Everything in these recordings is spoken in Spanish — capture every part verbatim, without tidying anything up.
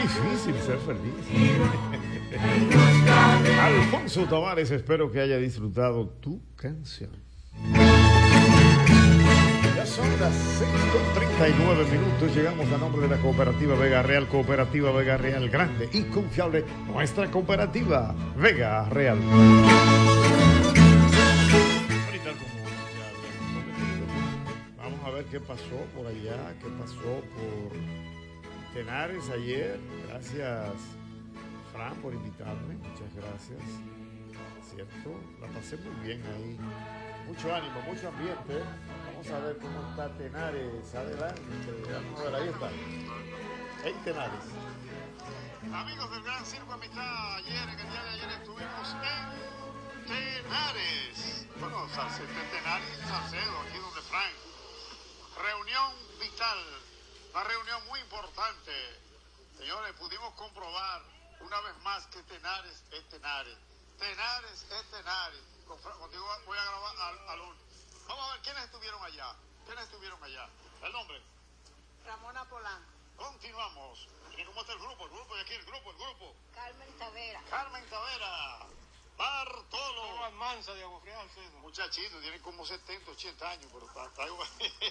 difícil ser feliz. Alfonso Tavares, espero que haya disfrutado tu canción. Ya son las seis con treinta y nueve minutos. Llegamos a nombre de la Cooperativa Vega Real. Cooperativa Vega Real, grande y confiable. Nuestra cooperativa Vega Real. Ahorita, como ya habíamos prometido, vamos a ver qué pasó por allá, qué pasó por Tenares ayer. Gracias, Fran, por invitarme. Muchas gracias. ¿Cierto? La pasé muy bien ahí. Mucho ánimo, mucho ambiente. Vamos a ver cómo está Tenares. Adelante. Vamos a ver, ahí está. En Tenares. Amigos del Gran Circo a mitad, ayer, en el día de ayer estuvimos en Tenares. Bueno, Tenares y Salcedo, aquí donde Frank. Reunión vital, una reunión muy importante. Señores, pudimos comprobar una vez más que Tenares es Tenares. Tenares es Tenares. Contigo voy a grabar al, al último. Vamos a ver quiénes estuvieron allá. ¿Quiénes estuvieron allá? ¿El nombre? Ramona Polanco. Continuamos. Miren cómo está el grupo, el grupo de aquí, el grupo, el grupo. Carmen Tavera. Carmen Tavera. Bartolo. Todo Almanza de Agua Fría, muchachitos, tienen como setenta, ochenta años, pero está, está igual.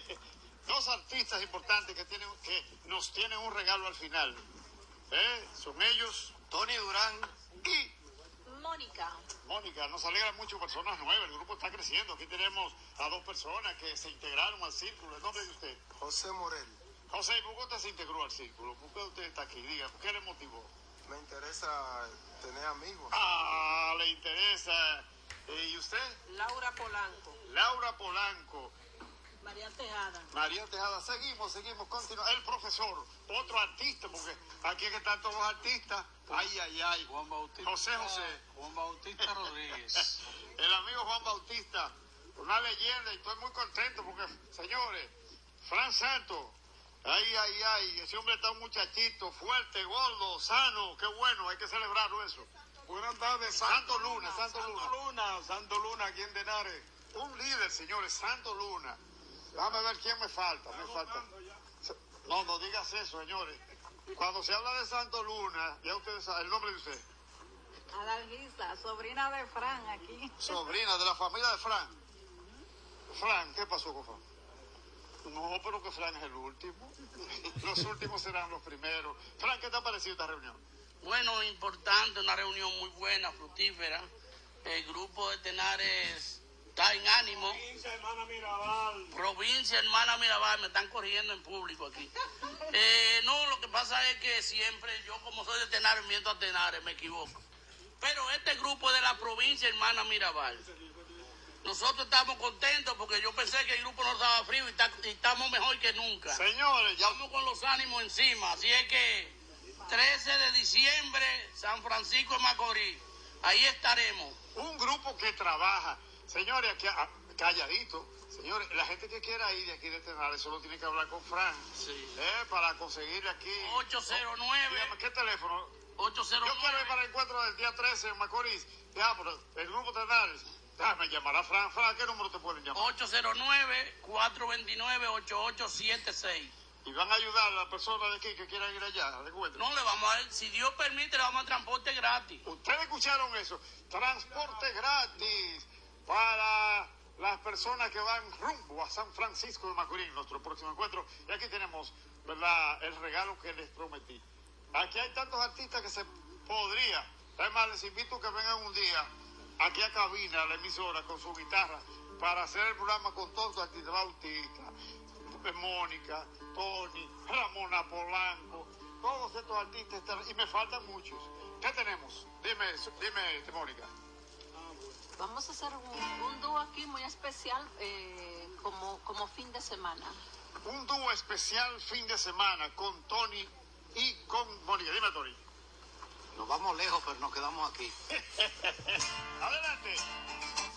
Dos artistas importantes que, tienen, que nos tienen un regalo al final. ¿Eh? Son ellos, Tony Durán y Mónica. Mónica. Nos alegra mucho personas nuevas, el grupo está creciendo. Aquí tenemos a dos personas que se integraron al círculo. ¿El nombre de usted? José Morel. José, ¿por qué usted se integró al círculo? ¿Por qué usted está aquí? Diga, ¿qué le motivó? Me interesa tener amigos. Ah, le interesa. ¿Y usted? Laura Polanco. Laura Polanco. María Tejada. María Tejada. Seguimos, seguimos, continuamos. El profesor, otro artista, porque aquí es que están todos los artistas. Ay, ay, ay. Juan Bautista. José José. Juan Bautista Rodríguez. El amigo Juan Bautista, una leyenda, y estoy muy contento porque, señores, Fran Santos. Ay, ay, ay, ese hombre está un muchachito, fuerte, gordo, sano, qué bueno, hay que celebrarlo eso. Buenas tardes, Santo Luna, Santo Luna. Santo Luna, Santo Luna, aquí en Tenares. Un líder, señores, Santo Luna. Déjame ver quién me falta, me falta. No, no digas eso, señores. Cuando se habla de Santo Luna, ya ustedes saben, el nombre de usted. Adalgisa, sobrina de Fran aquí. Sobrina de la familia de Fran. Fran, ¿qué pasó con Fran? No, pero que Fran es el último. Los últimos serán los primeros. Fran, ¿qué te ha parecido esta reunión? Bueno, importante, una reunión muy buena, fructífera. El grupo de Tenares está en ánimo. Provincia Hermana Mirabal. Provincia Hermana Mirabal, me están corriendo en público aquí. Eh, no, lo que pasa es que siempre yo, como soy de Tenares, miento a Tenares, me equivoco. Pero este grupo es de la provincia Hermana Mirabal. Nosotros estamos contentos porque yo pensé que el grupo no estaba frío y, está, y estamos mejor que nunca. Señores, ya Estamos con los ánimos encima, así es que trece de diciembre, San Francisco de Macorís, ahí estaremos. un grupo que trabaja. Señores, aquí, ah, calladito. Señores, la gente que quiera ir de aquí de Tenares solo tiene que hablar con Fran. Sí. Eh, para conseguirle aquí. ocho cero nueve. Dígame, ¿qué teléfono? ocho cero nueve. Yo quiero ir para el encuentro del día trece en Macorís. Ya, pero el grupo Tenares. Déjame llamar a Fran. Fran, ¿qué número te pueden llamar? ocho cero nueve, cuatro dos nueve, ocho ocho siete seis. Y van a ayudar a las personas de aquí que quieran ir allá. ¿De acuerdo? No, le vamos a dar, si Dios permite, le vamos a dar transporte gratis. Ustedes escucharon eso. Transporte gratis para las personas que van rumbo a San Francisco de Macorís, nuestro próximo encuentro. Y aquí tenemos, ¿verdad?, el regalo que les prometí. Aquí hay tantos artistas que se podría. Además, les invito a que vengan un día aquí a cabina, a la emisora, con su guitarra, para hacer el programa con todos los artistas. Bautista, Mónica, Tony, Ramona Polanco, todos estos artistas están, y me faltan muchos. ¿Qué tenemos? Dime, dime, Mónica. Vamos a hacer un, un dúo aquí muy especial eh, como, como fin de semana. Un dúo especial fin de semana con Tony y con Mónica. Dime, Tony. Nos vamos lejos, pero nos quedamos aquí. Adelante.